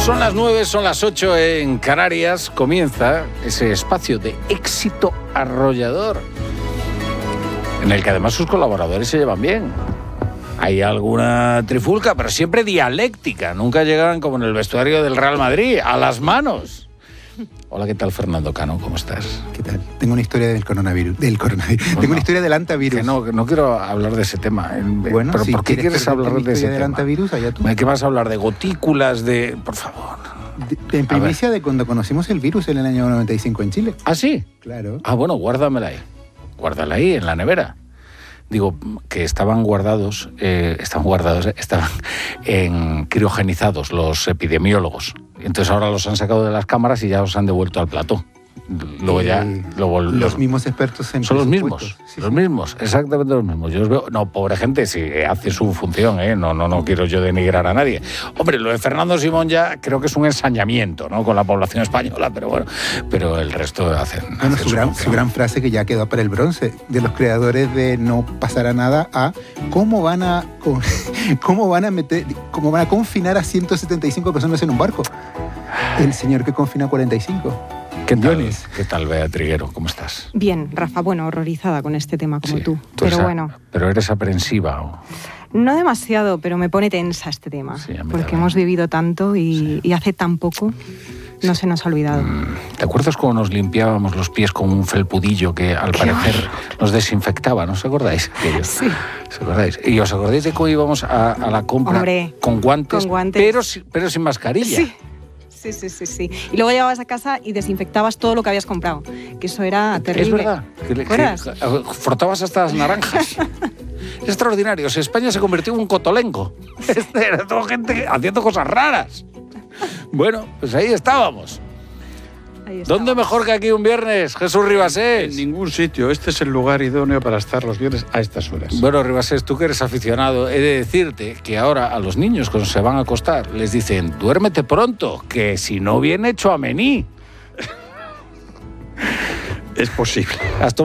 Son las 9, son las 8 en Canarias. Comienza ese espacio de éxito arrollador, en el que además sus colaboradores se llevan bien. Hay alguna trifulca, pero siempre dialéctica. Nunca llegan como en el vestuario del Real Madrid, a las manos. Hola, ¿qué tal, Fernando Cano? ¿Cómo estás? ¿Qué tal? Tengo una historia del coronavirus. Tengo una historia del antivirus. Que no quiero hablar de ese tema. Bueno, pero si ¿por qué quieres hablar de ese tema? Antivirus, allá tú. ¿Qué vas a hablar? ¿De gotículas? Por favor. En primicia de cuando conocimos el virus en el año 95 en Chile. ¿Ah, sí? Claro. Ah, bueno, guárdamela ahí. Guárdala ahí, en la nevera. Digo, que estaban criogenizados los epidemiólogos. Entonces ahora los han sacado de las cámaras y ya los han devuelto al plató. Luego ya los mismos expertos en son los mismos, sí, los sí. mismos, exactamente los mismos. Yo los veo, no, pobre gente, sí, hace su función, no quiero yo denigrar a nadie. Hombre, lo de Fernando Simón ya creo que es un ensañamiento, ¿no?, con la población española, pero bueno, pero el resto hacen. Bueno, su gran frase que ya quedó para el bronce de los creadores de No pasará nada a cómo van a confinar a 175 personas en un barco. El señor que confina a 45. ¿Qué tal, Bea Triguero? ¿Cómo estás? Bien, Rafa, bueno, horrorizada con este tema como Sí, tú. Pero bueno. ¿Pero eres aprensiva o...? No demasiado, pero me pone tensa este tema. Sí, a mí porque también. hemos vivido tanto y hace tan poco no se nos ha olvidado. ¿Te acuerdas cómo nos limpiábamos los pies con un felpudillo que al parecer nos desinfectaba? ¿No os acordáis? Sí. ¿Os acordáis? ¿Y os acordáis de cómo íbamos a la compra? Hombre, con guantes, pero sin mascarilla? Sí. Sí. Y luego llegabas a casa y desinfectabas todo lo que habías comprado, que eso era terrible. Es verdad. ¿Te acuerdas? Que frotabas hasta las naranjas. Es extraordinario. España se convirtió en un cotolengo. Era toda gente haciendo cosas raras. Bueno, pues ahí estábamos. ¿Dónde mejor que aquí un viernes, Jesús Ribasés? En ningún sitio. Este es el lugar idóneo para estar los viernes a estas horas. Bueno, Ribasés, tú que eres aficionado, he de decirte que ahora a los niños cuando se van a acostar les dicen, duérmete pronto, que si no viene Tchouaméni. Es posible.